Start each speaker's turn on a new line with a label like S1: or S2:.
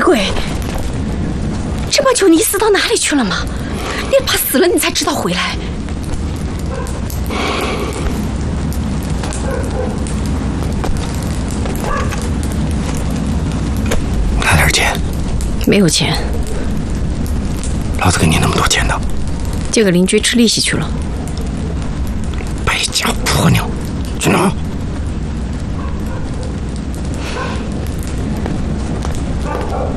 S1: 鬼，这么久你死到哪里去了吗？你怕死了你才知道回来？
S2: 拿点钱。
S1: 没有钱。
S2: 老子给你那么多钱的，
S1: 借给邻居吃利息去了。
S2: 败家婆娘，去拿！